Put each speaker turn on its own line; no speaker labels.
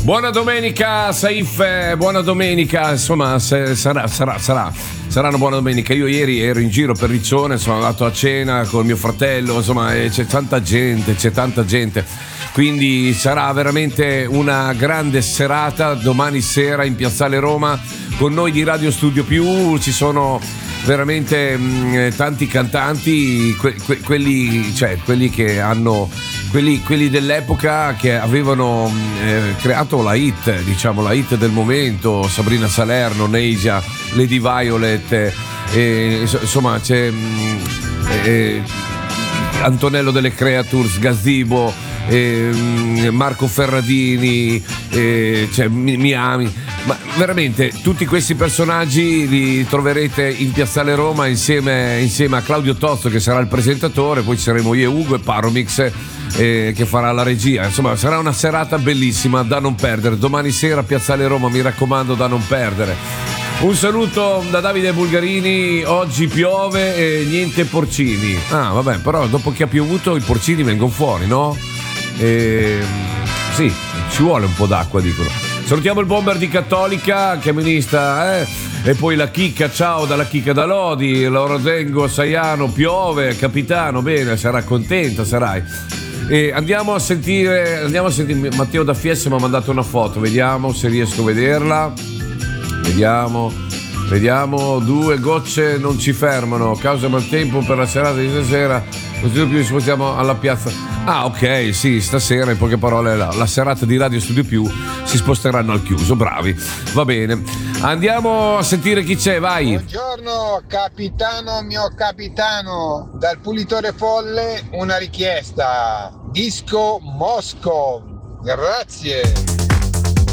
Buona domenica Saif, buona domenica, insomma sarà una buona domenica. Io ieri ero in giro per Riccione, sono andato a cena con mio fratello, insomma c'è tanta gente, quindi sarà veramente una grande serata domani sera in Piazzale Roma con noi di Radio Studio Più. Ci sono veramente tanti cantanti, quelli che hanno quelli dell'epoca che avevano creato la hit del momento: Sabrina Salerno, Neija, Lady Violet, insomma c'è Antonello delle Creatures, Gazzibo, Marco Ferradini, c'è Miami. Ma veramente tutti questi personaggi li troverete in Piazzale Roma insieme a Claudio Tozzo, che sarà il presentatore, poi ci saremo io e Ugo e Paromix che farà la regia. Insomma sarà una serata bellissima da non perdere. Domani sera Piazzale Roma, mi raccomando, da non perdere. Un saluto da Davide Bulgarini. Oggi piove e niente porcini. Ah vabbè, però dopo che ha piovuto i porcini vengono fuori, no? Sì, ci vuole un po' d'acqua, dicono. Salutiamo il bomber di Cattolica, camionista, e poi la Chicca, ciao dalla Chicca da Lodi, Lorosengo, Saiano, piove, capitano, bene, sarà contenta, sarai. E andiamo a sentire Matteo da Fiesse mi ha mandato una foto, vediamo se riesco a vederla. Vediamo, 2 gocce non ci fermano, causa maltempo per la serata di stasera, così più ci spostiamo alla piazza. Ah ok, sì, stasera in poche parole la serata di Radio Studio Più si sposteranno al chiuso, bravi, va bene. Andiamo a sentire chi c'è, vai.
Buongiorno capitano, mio capitano, dal Pulitore Folle una richiesta, disco Moscow, grazie.